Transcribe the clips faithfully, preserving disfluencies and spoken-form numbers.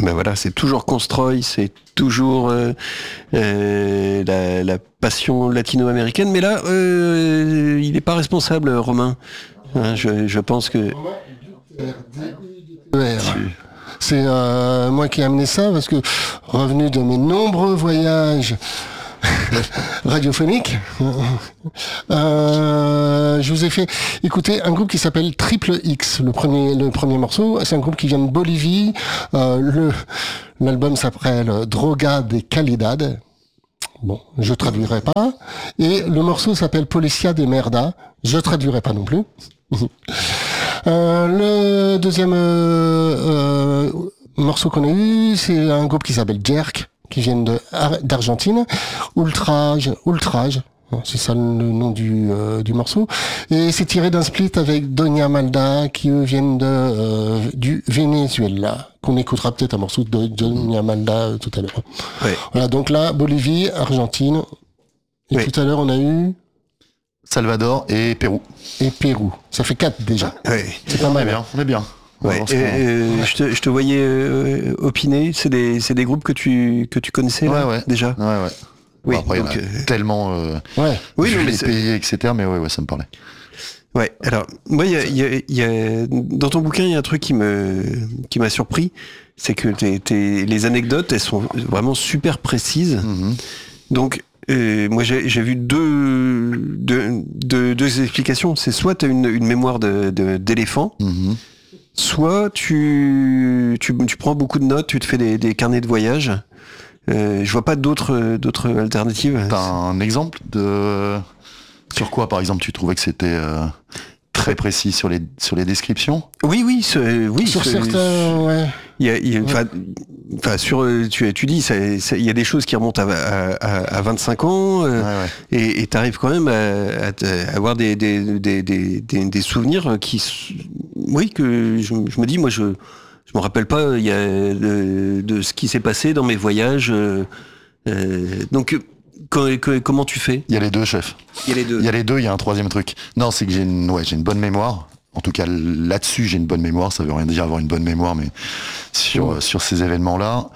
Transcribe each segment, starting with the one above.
Ben voilà, c'est toujours Constroy, c'est toujours euh, euh, la, la passion latino-américaine. Mais là, euh, il n'est pas responsable, Romain. Hein, je, je pense que... C'est euh, moi qui ai amené ça parce que, revenu de mes nombreux voyages radiophoniques, euh, je vous ai fait écouter un groupe qui s'appelle Triple X. Le premier, le premier morceau, c'est un groupe qui vient de Bolivie. Euh, le, l'album s'appelle Droga de Calidad. Bon, je traduirai pas. Et le morceau s'appelle Policia de Merda. Je traduirai pas non plus. Euh, le deuxième euh, euh, morceau qu'on a eu, c'est un groupe qui s'appelle Jerk, qui vient de, d'Argentine. Ultrage, Ultrage, c'est ça le nom du, euh, du morceau. Et c'est tiré d'un split avec Doña Malda, qui eux viennent de, euh, du Venezuela, qu'on écoutera peut-être un morceau de Doña Malda euh, tout à l'heure. Ouais. Voilà, donc là, Bolivie, Argentine. Et Oui. tout à l'heure, on a eu... Salvador et Pérou. Et Pérou. Ça fait quatre déjà. Ouais. C'est pas On est mal. bien, on est bien. On Ouais, avance euh, quand même. euh, je, te, je te voyais euh, opiner. C'est des, c'est des groupes que tu, que tu connaissais là, Ouais, ouais. déjà. Ouais, ouais. Oui, Bon, après, donc, il y en a euh, tellement euh, Ouais. Oui, vu non, mais les c'est- pays, et cetera. Mais ouais, ouais, ça me parlait. Ouais. Alors, moi, il y a, il y a- il y a- dans ton bouquin, il y a un truc qui me, qui m'a surpris, c'est que t'es, t'es- les anecdotes, elles sont vraiment super précises. Mhm. Donc, euh, moi, j'ai, j'ai vu deux, deux, deux, deux explications. C'est soit tu as une, une mémoire de, de- d'éléphant, Mhm. soit tu, tu, tu prends beaucoup de notes, tu te fais des, des carnets de voyage. Euh, je vois pas d'autres, d'autres alternatives. T'as un exemple de sur quoi, par exemple, tu trouvais que c'était euh, très précis sur les sur les descriptions? Oui, oui, ce- oui. Sur ce- certains, ouais. Il y a, il y a- enfin, enfin, sur, euh, tu, tu dis, ça, ça- il y a des choses qui remontent à, à, à- à vingt-cinq ans, euh, Ouais, ouais. et tu arrives quand même à, à te- à avoir des, des, des, des, des, des souvenirs qui, s- oui, que je, je me dis, moi, je, je me rappelle pas, il y a de, de ce qui s'est passé dans mes voyages. euh, euh, donc, quand- que- comment tu fais? Il y a les deux, chef. Il y a les deux. Il y a les deux, il y a un troisième truc. Non, c'est que j'ai une, ouais, j'ai une bonne mémoire. En tout cas, là-dessus, j'ai une bonne mémoire. Ça veut rien dire avoir une bonne mémoire, mais sur, euh, sur ces événements-là,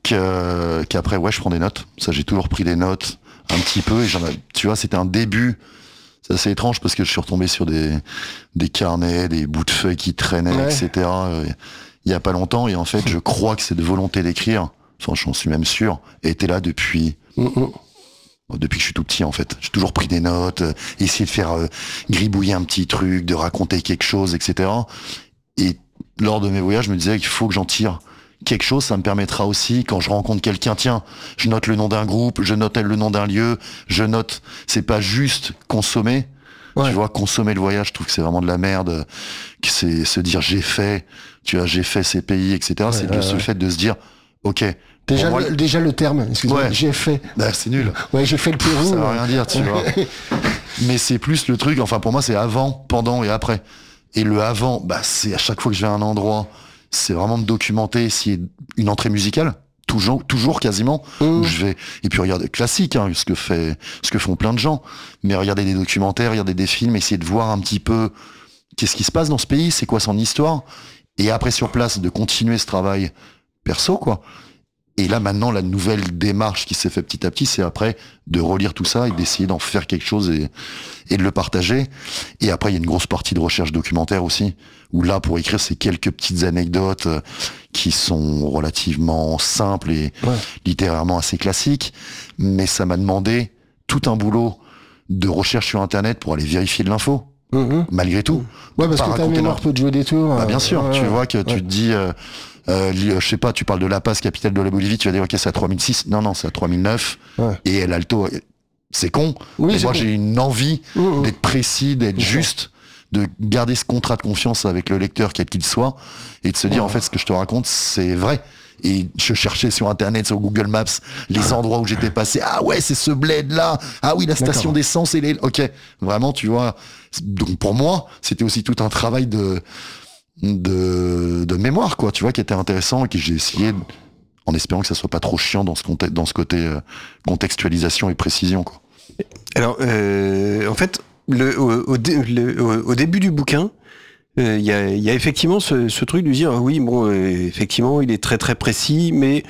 que, qu'après, ouais, je prends des notes. Ça, j'ai toujours pris des notes un petit peu. Et j'en ai- tu vois, c'était un début. C'est assez étrange parce que je suis retombé sur des, des carnets, des bouts de feuilles qui traînaient, Ouais. et cetera. euh, Il y a pas longtemps. Et en fait, je crois que cette volonté d'écrire, enfin, j'en suis même sûr, était là depuis, Mm, mm. depuis que je suis tout petit, en fait. J'ai toujours pris des notes, euh, essayé de faire euh, gribouiller un petit truc, de raconter quelque chose, et cetera. Et lors de mes voyages, je me disais qu'il faut que j'en tire quelque chose. Ça me permettra aussi, quand je rencontre quelqu'un, tiens, je note le nom d'un groupe, je note le nom d'un lieu, je note. C'est pas juste consommer. Ouais. Tu vois, consommer le voyage, je trouve que c'est vraiment de la merde. Que c'est se dire j'ai fait, tu vois, j'ai fait ces pays, et cetera. Ouais, c'est ouais, le seul ouais. fait de se dire, ok. Déjà, pour moi, le, déjà le terme, excuse-moi, Ouais. j'ai fait. bah, c'est nul. Ouais, j'ai fait le Pérou. Ça veut euh, rien dire, tu vois. Mais c'est plus le truc, enfin pour moi c'est avant, pendant et après. Et le avant, bah c'est à chaque fois que je vais à un endroit, c'est vraiment de documenter s'il y a une entrée musicale, toujours, toujours quasiment, Mm. où je vais, et puis regarder, classique, hein, ce que fait, ce que font plein de gens, mais regarder des documentaires, regarder des films, essayer de voir un petit peu qu'est-ce qui se passe dans ce pays, c'est quoi son histoire, et après sur place de continuer ce travail perso, quoi. Et là, maintenant, la nouvelle démarche qui s'est fait petit à petit, c'est après de relire tout ça et d'essayer d'en faire quelque chose et, et de le partager. Et après, il y a une grosse partie de recherche documentaire aussi, où là, pour écrire ces quelques petites anecdotes euh, qui sont relativement simples et Ouais. littérairement assez classiques, mais ça m'a demandé tout un boulot de recherche sur Internet pour aller vérifier de l'info, Mm, mm. malgré tout. Ouais, parce Pas que ta raconter mémoire n'importe- peut te jouer des tours. Bah, euh, bien sûr, ouais, tu ouais. vois que tu Ouais. te dis, euh, euh, li- je sais pas, tu parles de La Paz, capitale de la Bolivie, tu vas dire ok c'est à trois mille six, non non c'est à trois mille neuf, Ouais. et El Alto, c'est con, Oui, mais c'est moi con. j'ai une envie Mm, mm. d'être précis, d'être Bien sûr. juste, de garder ce contrat de confiance avec le lecteur quel qu'il soit, et de se dire Ouais. en fait ce que je te raconte c'est vrai. Et je cherchais sur internet, sur Google Maps, les endroits où j'étais passé. Ah ouais, c'est ce bled là. Ah oui, la station D'accord. d'essence et les. Ok, vraiment, tu vois. Donc pour moi, c'était aussi tout un travail de de, de mémoire, quoi. Tu vois, qui était intéressant et que j'ai essayé, en espérant que ça soit pas trop chiant dans ce contexte, dans ce côté euh, contextualisation et précision, quoi. Alors, euh, en fait, le, au, au, dé- le- au- au début du bouquin, il euh, y, a, y a effectivement ce, ce truc de dire, ah oui, bon, euh, effectivement, il est très très précis, mais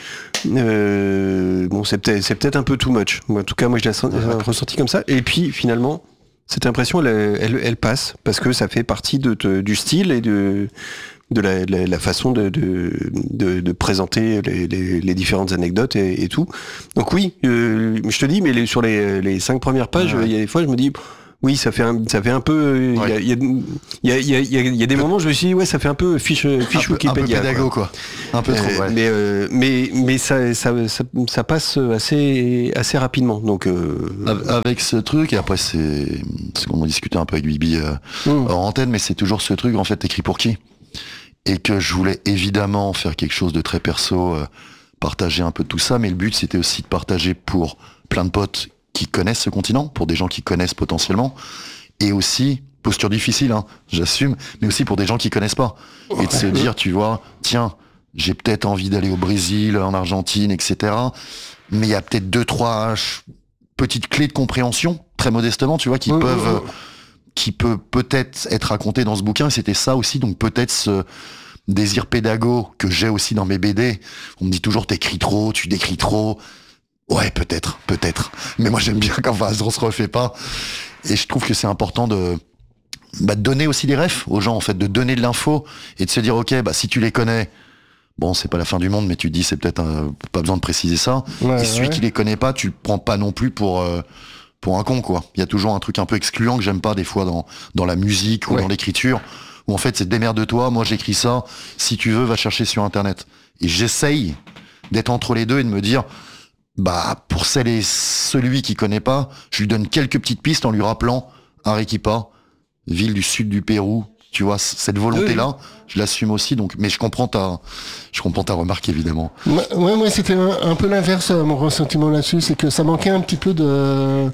euh, bon, c'est peut-être, c'est peut-être un peu too much. En tout cas, moi, je l'ai ouais. ressenti comme ça. Et puis, finalement, cette impression, elle, elle, elle passe, parce que ça fait partie de, de, du style et de, de la, la, la façon de, de, de, de présenter les, les, les différentes anecdotes et, et tout. Donc oui, euh, je te dis, mais les, sur les, les cinq premières pages, il ouais. y a des fois, je me dis... Oui, ça fait un, ça fait un peu. Il ouais. y, a, y, a, y, a, y, a, y a des moments où je me suis dit, ouais, ça fait un peu fiche, fiche un Wikipédia. Un peu pédago, quoi. quoi. Un peu trop, euh, ouais. Mais, euh, mais, mais ça, ça, ça, ça passe assez, assez rapidement. Donc, euh... Avec ce truc, et après, c'est ce qu'on a discuté un peu avec Bibi euh, mmh. hors antenne, mais c'est toujours ce truc, en fait, t'écris pour qui ? Et que je voulais évidemment faire quelque chose de très perso, euh, partager un peu de tout ça, mais le but, c'était aussi de partager pour plein de potes qui connaissent ce continent, pour des gens qui connaissent potentiellement, et aussi, posture difficile, hein, j'assume, mais aussi pour des gens qui connaissent pas. Et de se dire, tu vois, tiens, j'ai peut-être envie d'aller au Brésil, en Argentine, et cetera, mais il y a peut-être deux, trois petites clés de compréhension, très modestement, tu vois, qui mmh, peuvent, mmh. qui peut peut-être être racontées dans ce bouquin, et c'était ça aussi, donc peut-être ce désir pédago que j'ai aussi dans mes B D. On me dit toujours, t'écris trop, tu décris trop. Ouais, peut-être, peut-être. Mais moi, j'aime bien quand enfin, on se refait pas. Et je trouve que c'est important de, bah, de donner aussi des refs aux gens, en fait, de donner de l'info et de se dire, ok, bah, si tu les connais, bon, c'est pas la fin du monde, mais tu te dis, c'est peut-être euh, pas besoin de préciser ça. Ouais, et celui ouais. qui les connaît pas, tu le prends pas non plus pour, euh, pour un con, quoi. Il y a toujours un truc un peu excluant que j'aime pas, des fois, dans, dans la musique ou ouais. dans l'écriture, où en fait, c'est démerde-toi, moi, j'écris ça. Si tu veux, va chercher sur Internet. Et j'essaye d'être entre les deux et de me dire, bah, pour celle et celui qui connaît pas, je lui donne quelques petites pistes en lui rappelant Arequipa, ville du sud du Pérou. Tu vois, cette volonté-là, oui. je l'assume aussi. Donc, mais je comprends ta, je comprends ta remarque évidemment. Ouais, moi, moi c'était un, un peu l'inverse, mon ressentiment là-dessus, c'est que ça manquait un petit peu de,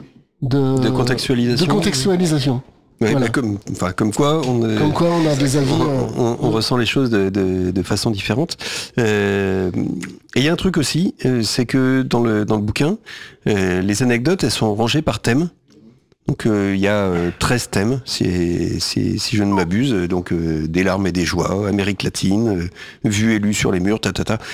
de, de contextualisation. De contextualisation. Ouais, voilà. comme, enfin, comme quoi, on, comme quoi, on a des avis. On, on, on, on ressent les choses de, de, de façon différente. Euh, et il y a un truc aussi, euh, c'est que dans le dans le bouquin, euh, les anecdotes, elles sont rangées par thème. Donc il euh, y a euh, treize thèmes, si, si, si je ne m'abuse. Donc euh, des larmes et des joies, Amérique latine, euh, vu et lu sur les murs, ta ta ta.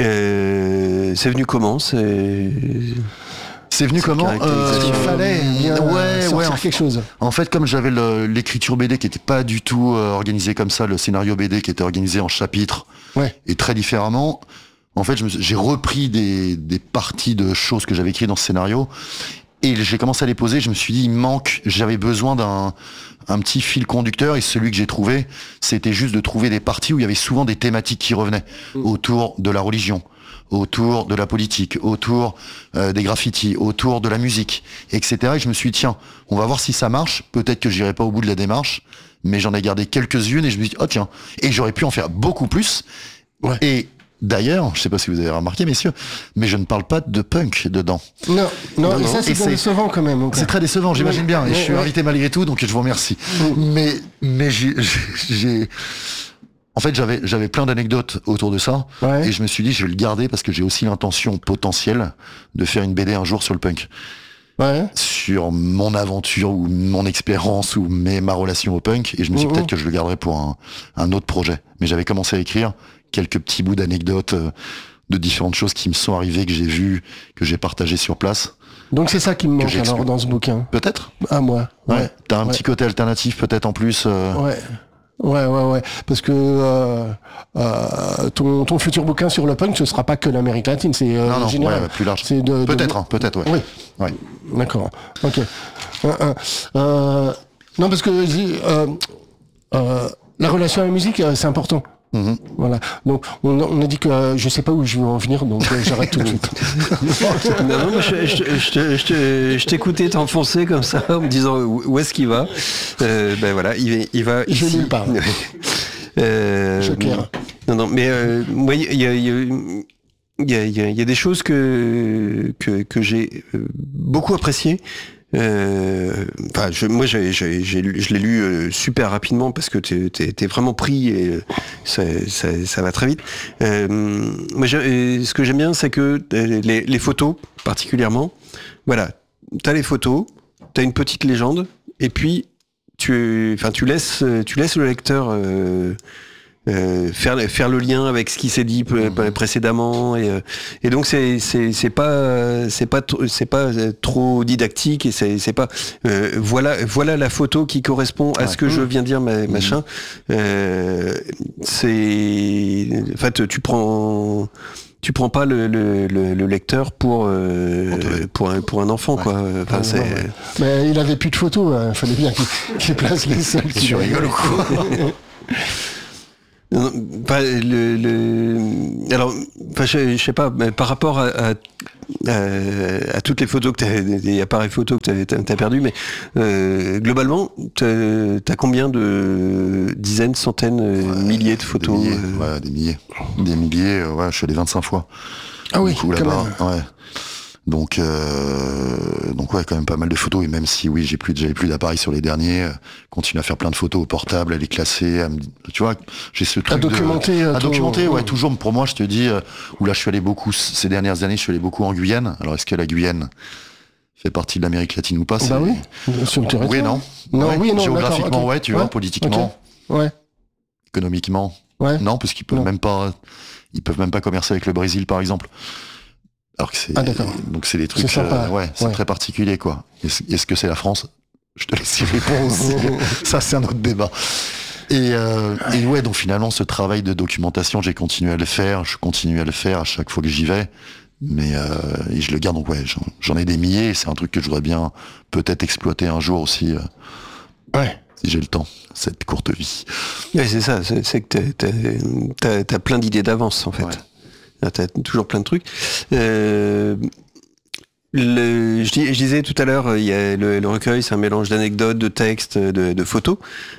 Euh, c'est venu comment c'est... C'est venu comment euh, Il fallait bien ouais, sortir ouais, en, quelque chose. En fait, comme j'avais le, l'écriture B D qui était pas du tout euh, organisée comme ça, le scénario B D qui était organisé en chapitres ouais. et très différemment, en fait, je me, j'ai repris des, des parties de choses que j'avais écrites dans ce scénario et j'ai commencé à les poser. Je me suis dit, il manque, j'avais besoin d'un un petit fil conducteur et celui que j'ai trouvé, c'était juste de trouver des parties où il y avait souvent des thématiques qui revenaient mmh. autour de la religion, autour de la politique, autour euh, des graffitis, autour de la musique, et cetera. Et je me suis dit, tiens, on va voir si ça marche. Peut-être que j'irai pas au bout de la démarche, mais j'en ai gardé quelques-unes et je me suis dit, oh tiens, et j'aurais pu en faire beaucoup plus. Ouais. Et d'ailleurs, je sais pas si vous avez remarqué, messieurs, mais je ne parle pas de punk dedans. Non, non, non et ça, c'est, c'est décevant quand même. Okay. C'est très décevant, j'imagine ouais, bien. Et ouais, je suis ouais. invité malgré tout, donc je vous remercie. Mmh. Mais, mais j'ai, j'ai, en fait, j'avais, j'avais plein d'anecdotes autour de ça. Ouais. Et je me suis dit, je vais le garder parce que j'ai aussi l'intention potentielle de faire une B D un jour sur le punk. Ouais. Sur mon aventure ou mon expérience ou mes, ma relation au punk. Et je me suis dit, mmh. peut-être que je le garderai pour un, un autre projet. Mais j'avais commencé à écrire quelques petits bouts d'anecdotes euh, de différentes choses qui me sont arrivées, que j'ai vues, que j'ai partagées sur place. Donc c'est ça qui me manque alors dans ce bouquin. Peut-être. Ah moi. Ouais. ouais. T'as un ouais. petit côté alternatif peut-être en plus. Euh... Ouais. Ouais, ouais, ouais. Parce que euh, euh, ton, ton futur bouquin sur le punk, ce sera pas que l'Amérique latine, c'est euh, non, non, général. Ouais, plus large. C'est de, peut-être, de... hein, peut-être, ouais. Oui. Ouais. D'accord. Ok. Euh, euh, euh, non, parce que euh, euh, la relation à la musique, c'est important. Mmh. Voilà. Donc, on, on a dit que euh, je sais pas où je veux en venir, donc euh, j'arrête tout de suite. non, non, je, je, je, je, je t'écoutais t'enfoncer comme ça, en me disant où est-ce qu'il va. Euh, ben voilà, il, il va je ici. nulle part. euh, Joker. Non, non, mais euh, moi, il y a, il y a, il y a, il y a, il y a des choses que que, que j'ai beaucoup appréciées. Euh, enfin, je, moi, j'ai, j'ai, j'ai, je l'ai lu euh, super rapidement parce que t'es, t'es, t'es vraiment pris et euh, ça, ça, ça va très vite. Euh, moi, ce que j'aime bien, c'est que les, les photos, particulièrement, voilà, t'as les photos, t'as une petite légende, et puis tu, enfin, tu laisses, tu laisses le lecteur euh, euh, faire faire le lien avec ce qui s'est dit mmh. précédemment, et, et donc c'est c'est c'est pas c'est pas c'est pas trop didactique, et c'est c'est pas euh, voilà voilà la photo qui correspond à ouais. ce que mmh. je viens de dire, ma, machin. Mmh. Euh, c'est en fait tu prends tu prends pas le, le, le, le lecteur pour euh, pour un pour un enfant ouais. quoi. Enfin, ouais, c'est... Ouais. Mais il avait plus de photos, il hein. fallait bien qu'il, qu'il place les seuls. Tu rigoles ou quoi? Non, pas le, le... Alors, enfin, je, je sais pas, mais par rapport à, à, à, à toutes les photos que t'as, des appareils photos que t'as, t'as perdu, mais euh, globalement, t'as, t'as combien de dizaines, centaines, ouais, milliers de photos? Des milliers, euh... ouais, des milliers, des milliers. Ouais, je suis allé vingt-cinq fois. Ah oui, coup, là-bas, ouais. Donc, euh, donc ouais, quand même pas mal de photos. Et même si oui, j'ai plus, j'avais plus d'appareils sur les derniers, euh, continue à faire plein de photos au portable, à les classer, à me, tu vois, j'ai ce truc à documenter, de, à, à ton... documenter, ouais, toujours. Pour moi, je te dis, euh, où là, je suis allé beaucoup ces dernières années, je suis allé beaucoup en Guyane. Alors, est-ce que la Guyane fait partie de l'Amérique latine ou pas? Bah oui, sur le territoire. Oui, non. Non, ouais. oui, non. Géographiquement, okay. ouais, tu ouais. vois, politiquement, okay. ouais. économiquement, ouais. non, parce qu'ils peuvent non. même pas, ils peuvent même pas commercer avec le Brésil, par exemple. Alors que c'est, ah, donc c'est des trucs, c'est euh, ouais, c'est ouais. très particulier, quoi. Est-ce, est-ce que c'est la France? Je te laisse y répondre aussi. Ça, c'est un autre débat. Et, euh, et ouais, donc finalement, ce travail de documentation, j'ai continué à le faire, je continue à le faire à chaque fois que j'y vais. Mais, euh, et je le garde, donc ouais, j'en, j'en ai des milliers, et c'est un truc que je voudrais bien peut-être exploiter un jour aussi. Euh, ouais. Si j'ai le temps, cette courte vie. Ouais, c'est ça, c'est, c'est que t'as, t'as, t'as plein d'idées d'avance, en fait. Ouais. T'as toujours plein de trucs. Euh, le, je, je disais tout à l'heure, il y a le, le recueil, c'est un mélange d'anecdotes, de textes, de, de photos.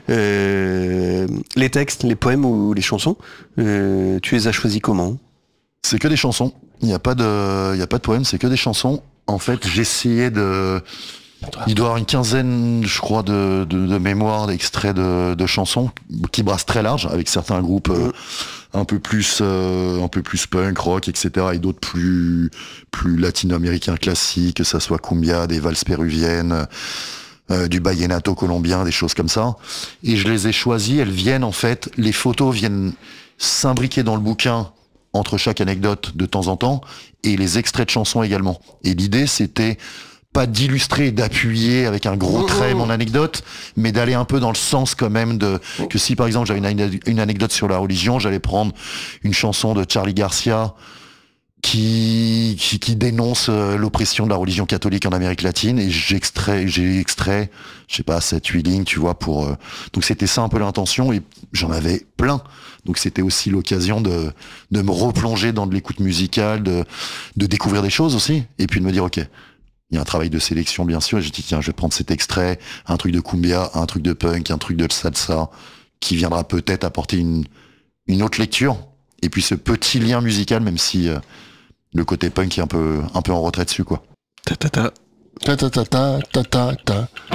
Euh, les textes, les poèmes ou les chansons, euh, tu les as choisis comment? C'est que des chansons. Il n'y a pas de, il y a pas de poèmes, c'est que des chansons. En fait, j'essayais de... Il doit y avoir une quinzaine, je crois, de, de, de mémoires, d'extraits de, de chansons qui brassent très large, avec certains groupes euh, un peu plus, euh, un peu plus punk, rock, et cetera, et d'autres plus, plus latino-américains classiques, que ça soit cumbia, des valses péruviennes, euh, du vallenato colombien, des choses comme ça. Et je les ai choisis. Elles viennent en fait, les photos viennent s'imbriquer dans le bouquin entre chaque anecdote de temps en temps, et les extraits de chansons également. Et l'idée, c'était pas d'illustrer et d'appuyer avec un gros trait mon anecdote, mais d'aller un peu dans le sens quand même de, que si par exemple j'avais une, une anecdote sur la religion, j'allais prendre une chanson de Charly Garcia qui, qui, qui dénonce l'oppression de la religion catholique en Amérique latine, et j'extrais, j'ai extrait, je sais pas, sept, huit lignes, tu vois, pour, euh... donc c'était ça un peu l'intention, et j'en avais plein. Donc c'était aussi l'occasion de, de me replonger dans de l'écoute musicale, de, de découvrir des choses aussi, et puis de me dire, ok, il y a un travail de sélection, bien sûr, et j'ai dit, tiens, je vais prendre cet extrait, un truc de cumbia, un truc de punk, un truc de salsa, qui viendra peut-être apporter une, une autre lecture, et puis ce petit lien musical, même si euh, le côté punk est un peu, un peu en retrait dessus, quoi. Ta ta ta. Ta ta ta ta ta ta ta.